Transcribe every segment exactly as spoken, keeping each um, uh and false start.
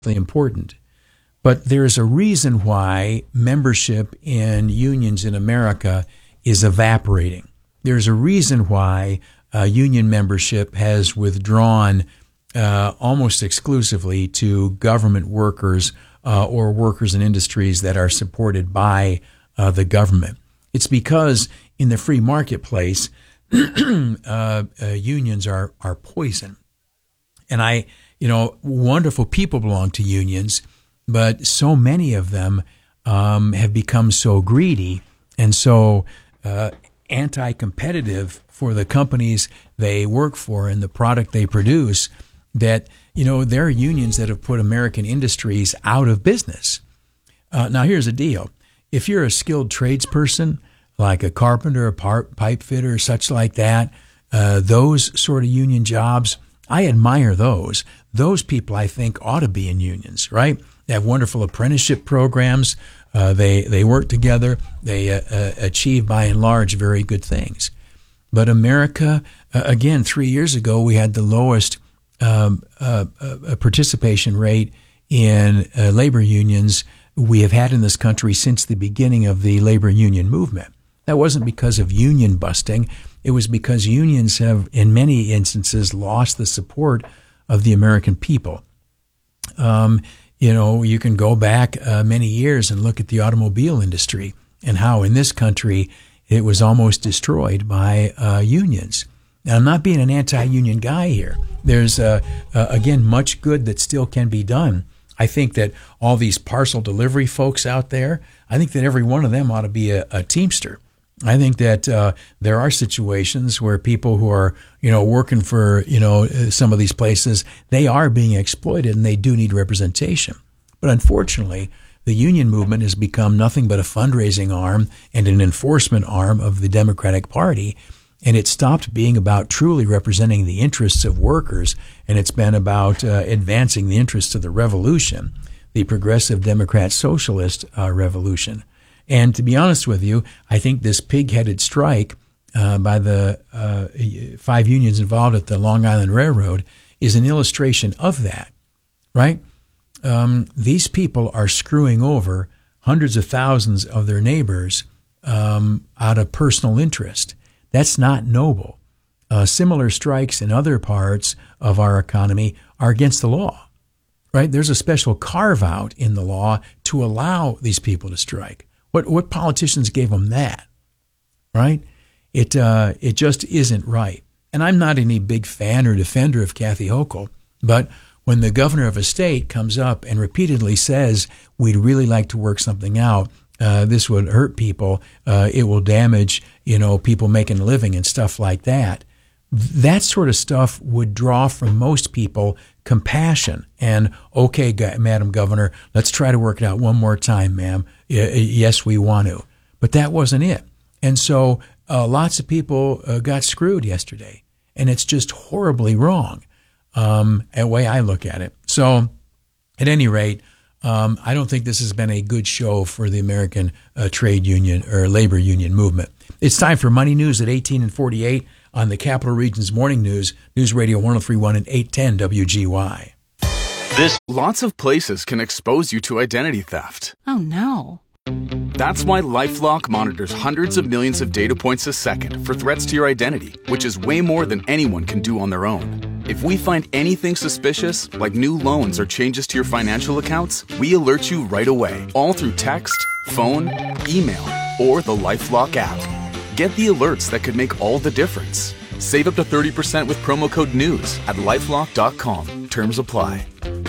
important. But there's a reason why membership in unions in America is evaporating. There's a reason why uh, union membership has withdrawn uh, almost exclusively to government workers uh, or workers in industries that are supported by uh, the government. It's because in the free marketplace, uh, uh, unions are are poison. And I, you know, wonderful people belong to unions, but so many of them um, have become so greedy and so uh, anti-competitive for the companies they work for and the product they produce that, you know, there are unions that have put American industries out of business. Uh, now, here's the deal. If you're a skilled tradesperson, like a carpenter, a part, pipe fitter, such like that, uh, those sort of union jobs, I admire those. Those people, I think, ought to be in unions, right? They have wonderful apprenticeship programs. Uh, they they work together. They uh, uh, achieve, by and large, very good things. But America, uh, again, three years ago, we had the lowest um, uh, uh, participation rate in uh, labor unions we have had in this country since the beginning of the labor union movement. That wasn't because of union busting. It was because unions have, in many instances, lost the support of the American people. Um, you know, you can go back uh, many years and look at the automobile industry and how in this country it was almost destroyed by uh, unions. Now, I'm not being an anti-union guy here. There's, uh, uh, again, much good that still can be done. I think that all these parcel delivery folks out there, I think that every one of them ought to be a, a Teamster. I think that uh, there are situations where people who are, you know, working for, you know, some of these places, they are being exploited and they do need representation. But unfortunately, the union movement has become nothing but a fundraising arm and an enforcement arm of the Democratic Party. And it stopped being about truly representing the interests of workers, and it's been about uh, advancing the interests of the revolution, the progressive Democrat socialist uh, revolution. And to be honest with you, I think this pig-headed strike uh, by the uh, five unions involved at the Long Island Railroad is an illustration of that, right? Um, these people are screwing over hundreds of thousands of their neighbors um, out of personal interest. That's not noble. Uh, similar strikes in other parts of our economy are against the law, right? There's a special carve-out in the law to allow these people to strike. What what politicians gave them that, right? It uh, it just isn't right. And I'm not any big fan or defender of Kathy Hochul, but when the governor of a state comes up and repeatedly says, we'd really like to work something out, uh, this would hurt people, uh, it will damage, you know, people making a living and stuff like that, that sort of stuff would draw from most people compassion and, okay, Madam Governor, let's try to work it out one more time, ma'am. Yes, we want to. But that wasn't it. And so uh, lots of people uh, got screwed yesterday, and it's just horribly wrong, um, the way I look at it. So at any rate, um, I don't think this has been a good show for the American uh, trade union or labor union movement. It's time for Money News at eighteen and forty-eight on the Capital Region's Morning News, News Radio one oh three point one and eight ten W G Y. This Lots of places can expose you to identity theft. Oh, no. That's why LifeLock monitors hundreds of millions of data points a second for threats to your identity, which is way more than anyone can do on their own. If we find anything suspicious, like new loans or changes to your financial accounts, we alert you right away, all through text, phone, email, or the LifeLock app. Get the alerts that could make all the difference. Save up to thirty percent with promo code NEWS at lifelock dot com. Terms apply.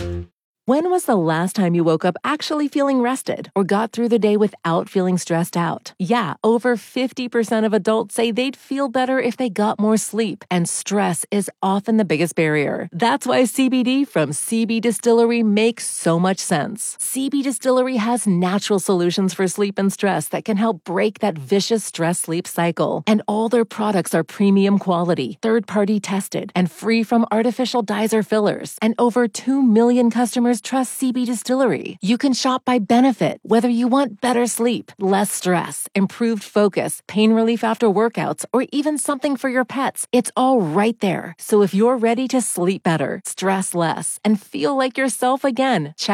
When was the last time you woke up actually feeling rested or got through the day without feeling stressed out? Yeah, over fifty percent of adults say they'd feel better if they got more sleep, and stress is often the biggest barrier. That's why C B D from C B Distillery makes so much sense. C B Distillery has natural solutions for sleep and stress that can help break that vicious stress-sleep cycle. And all their products are premium quality, third-party tested, and free from artificial dyes or fillers. And over two million customers customers trust C B Distillery. You can shop by benefit, whether you want better sleep, less stress, improved focus, pain relief after workouts, or even something for your pets. It's all right there. So if you're ready to sleep better, stress less, and feel like yourself again, check